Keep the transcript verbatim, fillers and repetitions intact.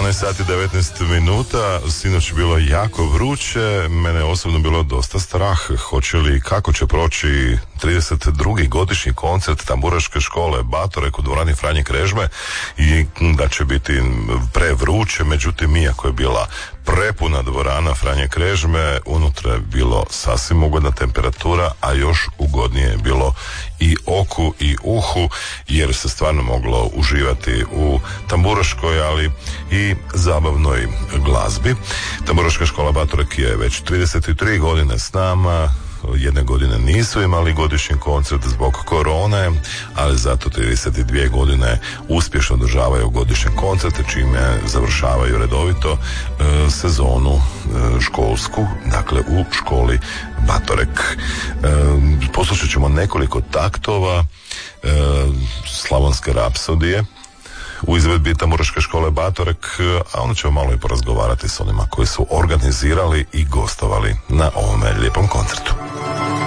sedamnaest sati devetnaest minuta, sinoć je bilo jako vruće, mene osobno bilo dosta strah, hoće li, kako će proći trideset drugi godišnji koncert Tamburaške škole Batorek u dvorani Franje Krežme i da će biti prevruće, međutim iako je bila prepuna dvorana Franje Krežme, unutra je bilo sasvim ugodna temperatura, a još ugodnije je bilo i oku i uhu, jer se stvarno moglo uživati u tamburaškoj, ali i zabavnoj glazbi. Tamburaška škola Batorek je već trideset tri godine s nama. Jedne godine nisu imali godišnji koncert zbog korone, ali zato trideset dvije godine uspješno održavaju godišnje koncerte, čime završavaju redovito e, sezonu e, školsku, dakle u školi Batorek. E, poslušat ćemo nekoliko taktova e, Slavonske rapsodije u izvedbi Tamburaške škole Batorek, a onda ćemo malo i porazgovarati s onima koji su organizirali i gostovali na ovome lijepom koncertu.